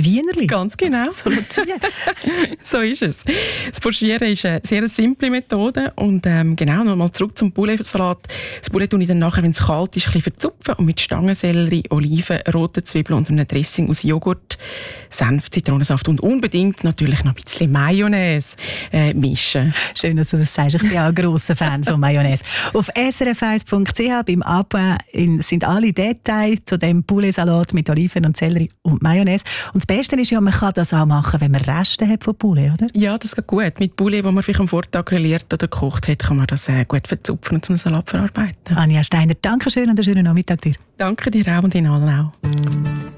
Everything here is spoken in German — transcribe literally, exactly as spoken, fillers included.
Wienerli. Ganz genau. So ist es. Das Pochieren ist eine sehr simple Methode. Und ähm, genau, nochmal zurück zum Pouletsalat. Das Poulet tue ich dann nachher, wenn es kalt ist, ein bisschen verzupfen und mit Stangensellerie, Oliven, roten Zwiebeln und einem Dressing aus Joghurt, Senf, Zitronensaft und unbedingt natürlich noch ein bisschen Mayonnaise äh, mischen. Schön, dass du das sagst. Ich bin ja ein grosser Fan von Mayonnaise. Auf s r f eins punkt c h beim Abend sind alle Details zu dem Pouletsalat mit Oliven und Sellerie und Mayonnaise. Und das Beste ist ja, man kann das auch machen, wenn man Reste hat von Poulet, oder? Ja, das geht gut. Mit Poulet, den man vielleicht am Vortag grilliert oder gekocht hat, kann man das äh, gut verzupfen und zum Salat verarbeiten. Anja Steiner, danke schön und einen schönen Nachmittag dir. Danke dir auch und Ihnen allen auch.